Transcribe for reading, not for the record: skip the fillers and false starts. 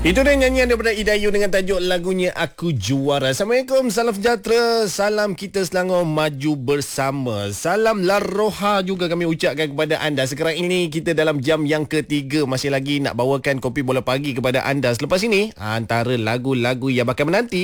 Itu dia nyanyian daripada Idayu dengan tajuk lagunya Aku Juara. Assalamualaikum, salam sejahtera, salam kita Selangor maju bersama. Salam Larroha juga kami ucapkan kepada anda. Sekarang ini kita dalam jam yang ketiga, masih lagi nak bawakan kopi bola pagi kepada anda. Selepas ini antara lagu-lagu yang bakal menanti